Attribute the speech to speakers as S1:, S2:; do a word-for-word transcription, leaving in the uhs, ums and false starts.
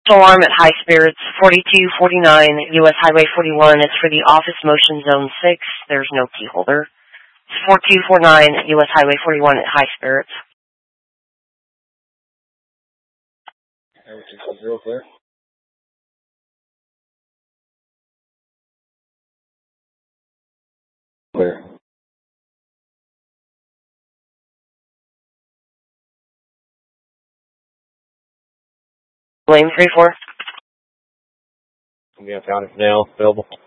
S1: Alarm at High Spirits, forty-two forty-nine U S Highway forty-one. It's for the Office Motion Zone six. There's no key holder. It's forty-two forty-nine U S Highway forty-one at High Spirits.
S2: Everything's zero clear. Clear.
S1: Blame three four.
S2: We have County Canal available.